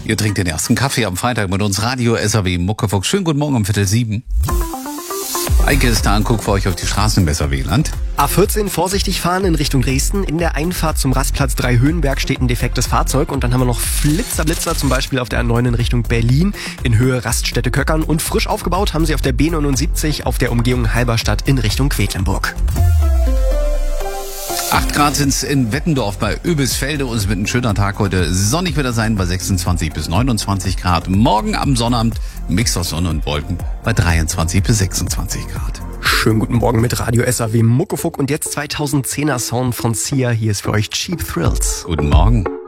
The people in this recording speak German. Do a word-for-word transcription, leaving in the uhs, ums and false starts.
Ihr trinkt den ersten Kaffee am Freitag mit uns Radio S A W Muckefuck. Schönen guten Morgen um Viertel sieben. Eike ist da und guckt für euch auf die Straßen im Weserweland. A vierzehn vorsichtig fahren in Richtung Dresden. In der Einfahrt zum Rastplatz drei Höhenberg steht ein defektes Fahrzeug. Und dann haben wir noch Flitzer-Blitzer, zum Beispiel auf der A neun in Richtung Berlin in Höhe Raststätte Köckern. Und frisch aufgebaut haben sie auf der B neunundsiebzig auf der Umgehung Halberstadt in Richtung Quedlinburg. acht Grad sind's in Wettendorf bei Öbisfelde und es wird ein schöner Tag heute. Sonnig wird er sein bei sechsundzwanzig bis neunundzwanzig Grad. Morgen am Sonnabend Mix aus Sonne und Wolken bei dreiundzwanzig bis sechsundzwanzig Grad. Schönen guten Morgen mit Radio S A W Muckefuck und jetzt zweitausendzehner Sound von Sia. Hier ist für euch Cheap Thrills. Guten Morgen.